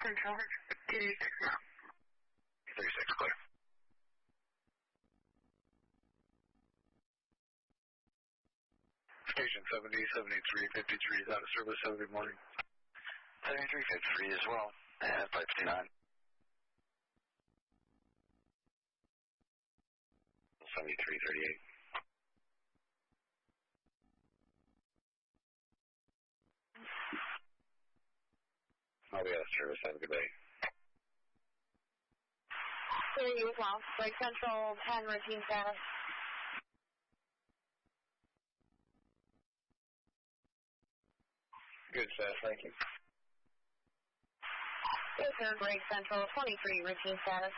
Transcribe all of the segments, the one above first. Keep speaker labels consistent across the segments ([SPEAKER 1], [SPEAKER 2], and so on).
[SPEAKER 1] Central, 236 now.
[SPEAKER 2] 36, clear. Station 70, 7353 is out of service. Have a good morning.
[SPEAKER 3] 7353 as well, and 559. 7338.
[SPEAKER 2] I'll be out of service. Have a good day.
[SPEAKER 1] You as well. Lake Central, 10 routine status.
[SPEAKER 2] Good status, thank you.
[SPEAKER 1] Yes, sir. Lake Central, 23 routine status.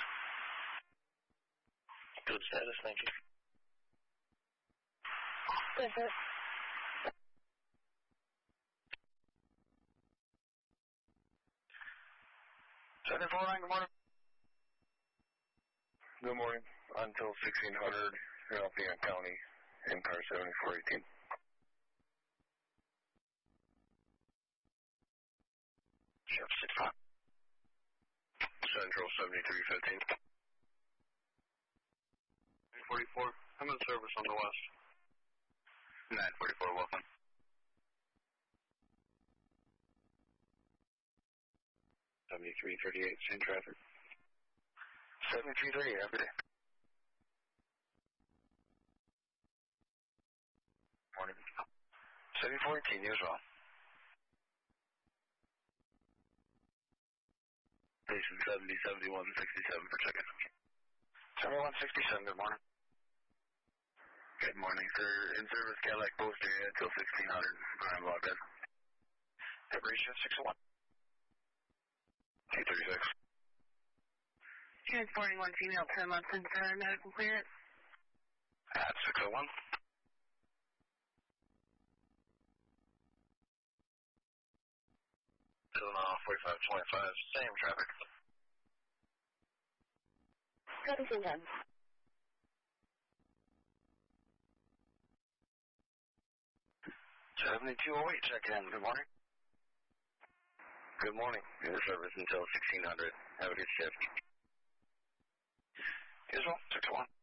[SPEAKER 3] Good status, thank you.
[SPEAKER 1] Yes, sir.
[SPEAKER 3] 749, good morning.
[SPEAKER 2] Good morning. Until 1600 in Alpena County, in car 7418.
[SPEAKER 3] Sheriff 65.
[SPEAKER 2] Central 7315.
[SPEAKER 3] 944, I'm in service on the west. 944, welcome.
[SPEAKER 2] .7338, same traffic.
[SPEAKER 3] 7338, every day. Morning. 7418, you as well.
[SPEAKER 2] Station 70, 7167 per second.
[SPEAKER 3] 7167, good morning.
[SPEAKER 2] Good morning, sir. In service, Cadillac Post area until 1600. I'm logged in.
[SPEAKER 3] Vibration 601.
[SPEAKER 2] 236.
[SPEAKER 1] Transporting one female 10 months into medical clearance.
[SPEAKER 3] At 601. 4525, same traffic.
[SPEAKER 1] Copy, same time.
[SPEAKER 3] 7208, check in. Good morning.
[SPEAKER 2] Good morning. In service until 1600. Have a good shift.
[SPEAKER 3] You as well, 601.